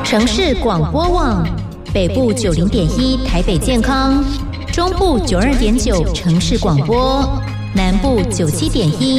城市广播网，北部90.1台北健康，中部92.9城市广播，南部97.1